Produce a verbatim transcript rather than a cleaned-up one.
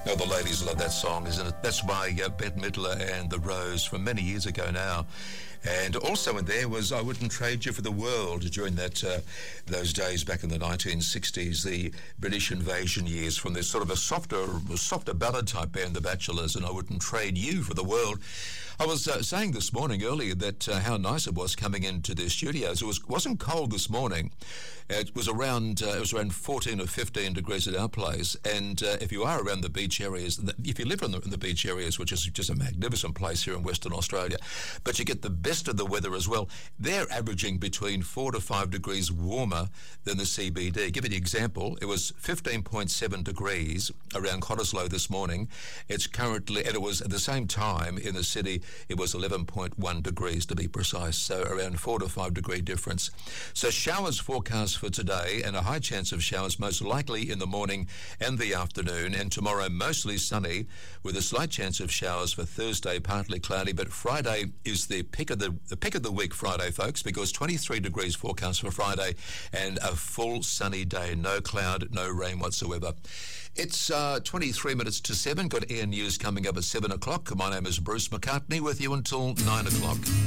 Oh, the ladies love that song, isn't it? That's by uh, Bette Midler and The Rose from many years ago now. And also in there was I Wouldn't Trade You for the World during that uh, those days back in the nineteen sixties, the British invasion years, from this sort of a softer softer ballad type band, The Bachelors, and I Wouldn't Trade You for the World. I was uh, saying this morning earlier that uh, how nice it was coming into the studios. It was, wasn't cold this morning. It was around uh, it was around fourteen or fifteen degrees at our place. And uh, if you are around the beach areas, if you live in the, in the beach areas, which is just a magnificent place here in Western Australia, but you get the best of the weather as well, they're averaging between four to five degrees warmer than the C B D. Give you an example, it was fifteen point seven degrees around Cottesloe this morning. It's currently, and it was at the same time in the city, it was eleven point one degrees to be precise, so around four to five degree difference. So showers forecast for today, and a high chance of showers most likely in the morning and the afternoon, and tomorrow mostly sunny with a slight chance of showers for Thursday, partly cloudy, but Friday is the pick of the, the pick of the week, Friday, folks, because twenty-three degrees forecast for Friday and a full sunny day, no cloud, no rain whatsoever. It's uh, twenty-three minutes to seven. Got Air News coming up at seven o'clock. My name is Bruce McCartney with you until nine o'clock.